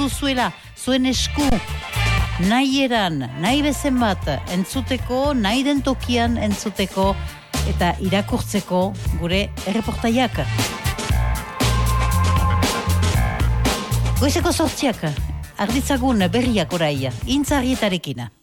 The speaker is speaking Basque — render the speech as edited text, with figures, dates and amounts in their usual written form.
duzuela, zuen esku, nahi eran, nahi bezen bat entzuteko, nahi den tokian entzuteko eta irakurtzeko gure erreportaiak. Goizeko 8:00, arditzagun berriak oraia, Intza Arrietarekin.